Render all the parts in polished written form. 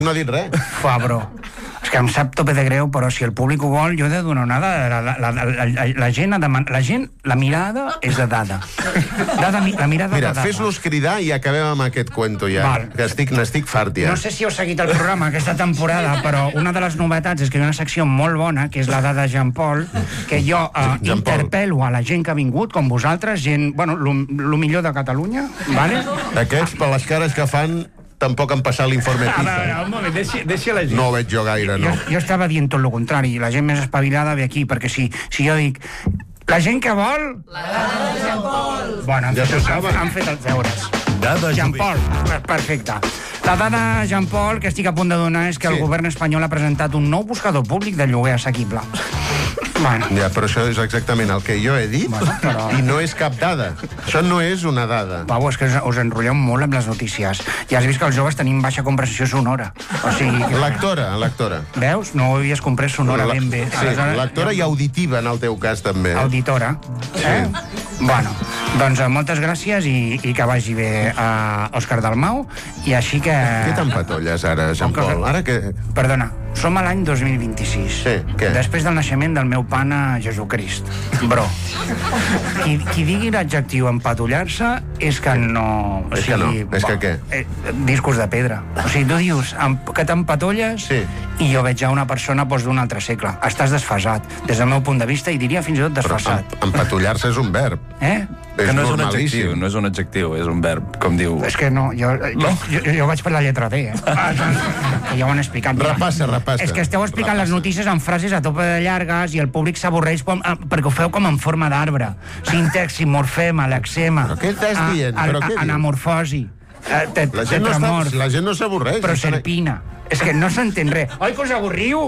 No ha dit res. Fa, bro. És que em sap tope de greu, però si el públic ho vol, jo he de donar una dada. La gent, la mirada és de dada. La mirada Mira, de dada. fes-los cridar i acabem amb aquest cuento ja. Val. Que n'estic fart ja. No sé si heu seguit el programa aquesta temporada, però una de les novetats és que hi ha una secció molt bona, que és la dada Jean Paul, que jo interpel·lo a la gent que ha vingut, com vosaltres, gent, bueno, lo millor de Catalunya, vale? Aquests, per les cares que fan, tampoc han passat l'informe PISA. Un moment, deixi la gent. No ho veig jo gaire, no. Jo estava dient tot el contrari, la gent més espavilada ve aquí, perquè si jo dic la gent que vol... La dada de Jean Paul. Bueno, ja s'ho saben. Han fet els deures. Jean Paul, perfecte. La dada, Jean Paul, que estic a punt de donar és que el govern espanyol ha presentat un nou buscador públic de lloguer assequible. Bueno. Ja, però això és exactament el que jo he dit, i no és cap dada. Això no és una dada. Pau, és que us enrotlleu molt amb les notícies. Ja has vist que els joves tenim baixa compressió sonora. O sigui... Lectora. Veus? No ho havies comprès sonora ben bé. Sí, lectora i auditiva, en el teu cas, també. Auditora. Bueno, doncs moltes gràcies i que vagi bé a Òscar Dalmau, i així que... Què t'empatolles ara, Jean Paul? Ara que... Perdona, som a l'any 2026. Sí, què? Després del naixement del meu pana Jesucrist. Bro, qui digui l'adjectiu empatollar-se és que no... És que no, és que què? Discos de pedra. O sigui, tu dius que t'empatolles i jo veig ja una persona d'un altre segle. Estàs desfasat, des del meu punt de vista, i diria fins i tot desfasat. Però empatollar-se és un verb. Que no és un adjectiu, no és un adjectiu, és un verb, com diu... És que no, jo vaig per la lletra D, que ja ho han explicat. Repassa. És que esteu explicant les notícies en frases a tope de llargues i el públic s'avorreix perquè ho feu com en forma d'arbre. Sintaxi, morfema, lexema... Però què estàs dient? Anamorfosi, tetramorf... La gent no s'avorreix. Proserpina. És que no s'entén res. Oi que us avorriu?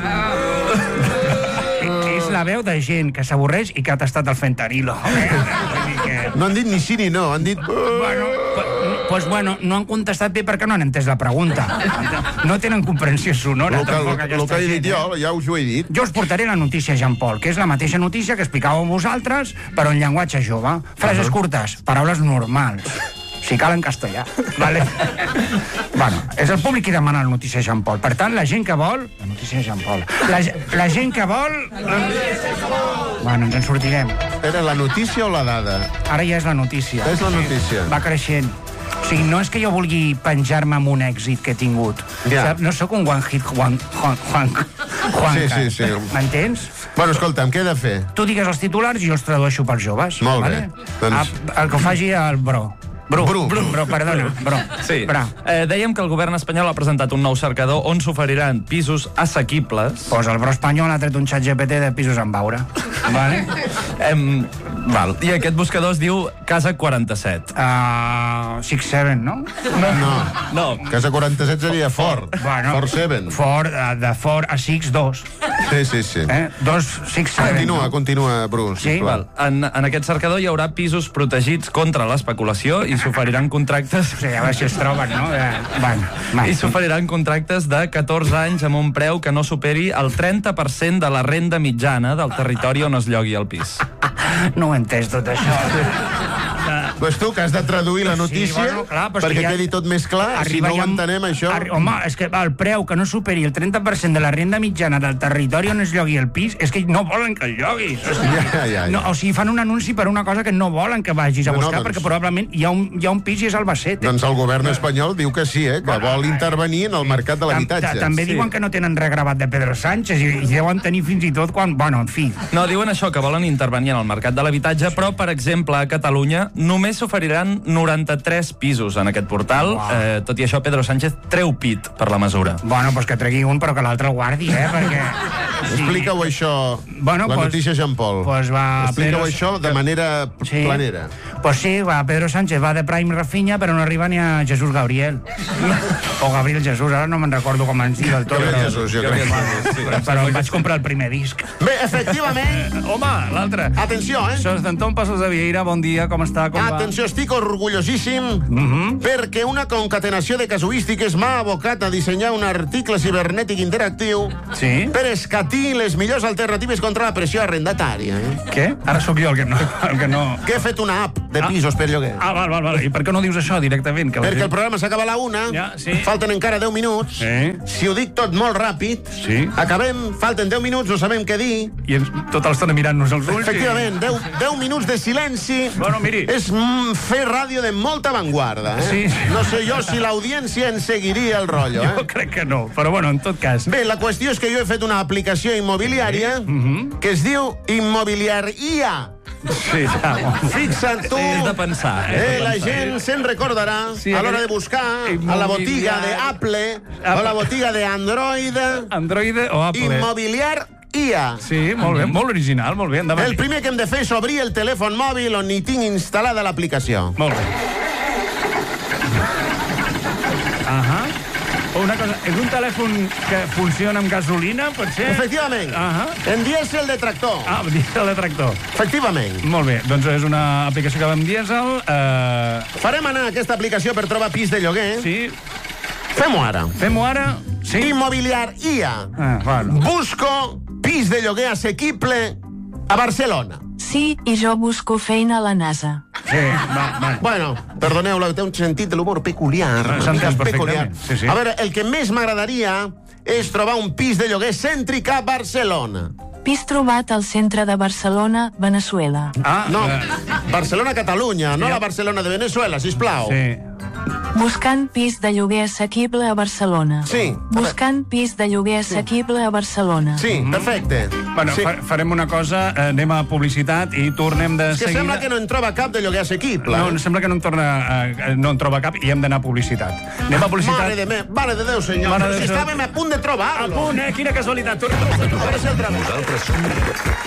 És la veu de gent que s'avorreix i que ha tastat el fentanilo. No han dit ni sí ni no, han dit... Bueno, no han contestat bé perquè no han entès la pregunta. No tenen comprensió sonora. El que he dit jo, ja us ho he dit. Jo us portaré la notícia, Jean Paul, que és la mateixa notícia que explicàveu vosaltres, però en llenguatge jove. Frases curtes, paraules normals. Si cal en castellà. Vale? Bueno, és el públic qui demana la notícia de Jean Paul. Per tant, la gent que vol... La notícia de Jean Paul. La gent que vol... Bueno, ens en sortirem. Era la notícia o la dada? Ara ja és la notícia. És la notícia. Va creixent. O sigui, no és que jo vulgui penjar-me amb un èxit que he tingut. Ja. No sóc un one hit Juan. Sí. M'entens? Bueno, escolta'm, què he de fer? Tu digues els titulars i jo els tradueixo pels joves. Molt bé. Doncs... El que ho faci el Bro, perdona. Sí. Dèiem que el govern espanyol ha presentat un nou cercador on s'oferiran pisos assequibles. Pues el Bro espanyol ha tret un xat GPT de pisos en Baura. Vale? I aquest buscador es diu Casa 47. 6-7, no? No. Casa 47 seria Fort. Bueno, Fort 7. De Fort a 6, 2. Sí. 2, 6, 7. Continua, Bruce. Sí? En aquest cercador hi haurà pisos protegits contra l'especulació i s'oferiran contractes... O sigui, a veure si es troben, no? I s'oferiran contractes de 14 anys amb un preu que no superi el 30% de la renda mitjana del territori on es llogui el pis. No ho he entès, tot això. Pues tu, que has de traduir la notícia perquè quedi tot més clar, si no ho entenem, això... Home, és que el preu que no superi el 30% de la renda mitjana del territori on es llogui el pis, és que no volen que el lloguis. Ja. No, o sigui, fan un anunci per una cosa que no volen que vagis a buscar, perquè probablement hi ha un pis i és Albacete. Doncs el govern espanyol diu que sí, que vol intervenir en el mercat de l'habitatge. També diuen que no tenen res gravat de Pedro Sánchez i deuen tenir fins i tot quan... Bueno, en fi. No, diuen això, que volen intervenir en el mercat de l'habitatge, però, per exemple, a Catalunya només s'oferiran 93 pisos en aquest portal. Tot i això, Pedro Sánchez treu pit per la mesura. Bueno, doncs que tregui un, però que l'altre el guardi, perquè... Explica-ho això, la notícia Jean Paul. Explica-ho això de manera planera. Pues sí, Pedro Sánchez va de Prime Rafinha, però no arriba ni a Jesús Gabriel. O Gabriel Jesús, ara no me'n recordo com ens diu el tot. Gabriel Jesús, jo crec. Però em vaig comprar el primer disc. Bé, efectivament... Home, l'altre. Atenció, Sos d'Anton Passos de Vieira, bon dia, com està, com va? Atenció, estic orgullosíssim perquè una concatenació de casuístiques m'ha abocat a dissenyar un article cibernètic interactiu per escatir garantir les millors alternatives contra la pressió arrendatària. Què? Ara sóc jo el que no... Que he fet una app de pisos per lloguer. Val. I per què no dius això directament? Perquè el programa s'acaba a la 1, falten encara 10 minuts. Si ho dic tot molt ràpid, acabem, falten 10 minuts, no sabem què dir. I tota l'estona mirant-nos els ulls. Efectivament, 10 minuts de silenci. Bueno, miri. És fer ràdio de molta avantguarda. No sé jo si l'audiència en seguiria el rotllo. Jo crec que no, però bueno, en tot cas. Bé, la qüestió és que jo he fet una aplicació immobiliària que es diu Immobiliaria. Sí, fixa't tu. És de pensar. La gent se'n recordarà a l'hora de buscar a la botiga d'Apple o a la botiga d'Android. Android o Apple. Immobiliaria. Sí, molt bé, molt original, molt bé, endavant. El primer que hem de fer és obrir el telèfon mòbil on hi tinc instal·lada l'aplicació. Molt bé. Una cosa, és un telèfon que funciona amb gasolina, pot ser? Efectivament. En dièsel de tractor. Dièsel de tractor. Efectivament. Molt bé, doncs és una aplicació que va amb dièsel. Farem anar aquesta aplicació per trobar pis de lloguer. Sí. Fem-ho ara. Fem-ho ara? Sí. Immobiliaria. Busco pis de lloguer assequible a Barcelona. Sí, i jo busco feina a la NASA. Sí, va. Bueno, perdoneu, té un sentit de l'humor peculiar. S'entén perfectament. Sí. A veure, el que més m'agradaria és trobar un pis de lloguer cèntric a Barcelona. Pis trobat al centre de Barcelona, Veneçuela. No, Barcelona-Catalunya, no la Barcelona de Veneçuela, sisplau. Sí. Buscant pis de lloguer assequible a Barcelona. Sí. Buscant pis de lloguer assequible a Barcelona. Sí, perfecte. Bueno, farem una cosa, anem a publicitat i tornem de seguida. Que sembla que no en troba cap de lloguer assequible. No, sembla que no en troba cap i hem d'anar a publicitat. Anem a publicitat. Mare de Déu, senyor. Si estàvem a punt de trobar-lo. A punt, quina casualitat. Tornem a